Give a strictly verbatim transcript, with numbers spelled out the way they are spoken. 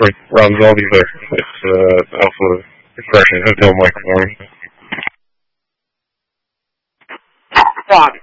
Great. Rob Zaldi there. It's uh, Alpha Expression Hotel Mike Warren. Fuck.